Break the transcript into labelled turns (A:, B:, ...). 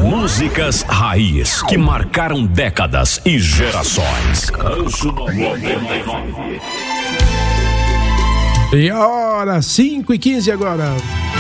A: músicas raiz que marcaram décadas e gerações. Rancho 99.
B: E a hora 5:15 agora.